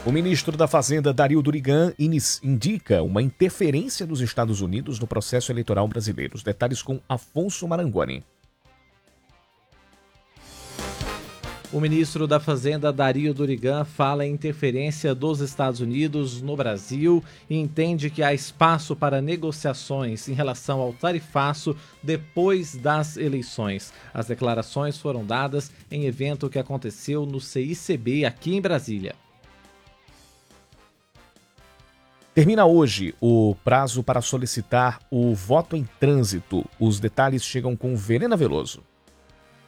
O ministro da Fazenda, Dario Durigan, indica uma interferência dos Estados Unidos no processo eleitoral brasileiro. Os detalhes com Afonso Marangoni. O ministro da Fazenda, Dario Durigan, fala em interferência dos Estados Unidos no Brasil e entende que há espaço para negociações em relação ao tarifaço depois das eleições. As declarações foram dadas em evento que aconteceu no CICB aqui em Brasília. Termina hoje o prazo para solicitar o voto em trânsito. Os detalhes chegam com Verena Veloso.